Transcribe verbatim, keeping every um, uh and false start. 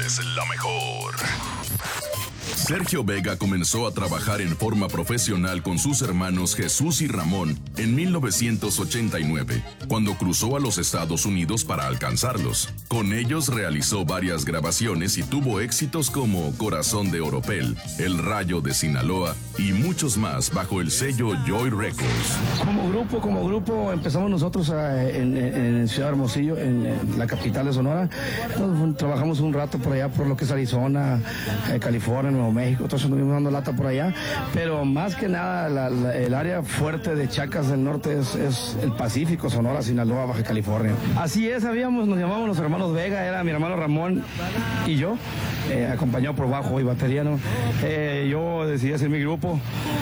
es la mejor. Sergio Vega comenzó a trabajar en forma profesional con sus hermanos Jesús y Ramón en mil novecientos ochenta y nueve, cuando cruzó a los Estados Unidos para alcanzarlos. Con ellos realizó varias grabaciones y tuvo éxitos como Corazón de Oropel, El Rayo de Sinaloa y muchos más bajo el sello Joy Records. Como grupo, como grupo empezamos nosotros a, en, en Ciudad Hermosillo, en, en la capital de Sonora. Nos, trabajamos un rato por allá, por lo que es Arizona, eh, California, Nuevo México, entonces anduvimos dando lata por allá, pero más que nada la, la, el área fuerte de Chacas del Norte es, es el Pacífico, Sonora, Sinaloa, Baja California. Así es, sabíamos, nos llamábamos los hermanos Vega, era mi hermano Ramón y yo, eh, acompañado por bajo y batería, ¿no? Eh, yo decidí hacer mi grupo.